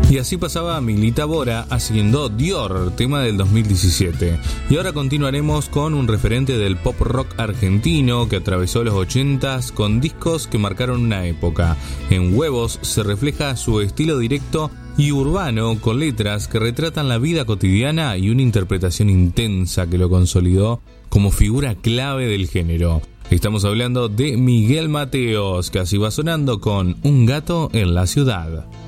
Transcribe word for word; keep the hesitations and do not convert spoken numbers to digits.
Y así pasaba Milita Bora haciendo Dior, tema del dos mil diecisiete. Y ahora continuaremos con un referente del pop rock argentino que atravesó los ochentas con discos que marcaron una época. En Huevos se refleja su estilo directo y urbano con letras que retratan la vida cotidiana y una interpretación intensa que lo consolidó como figura clave del género. Estamos hablando de Miguel Mateos, que así va sonando con Un gato en la ciudad.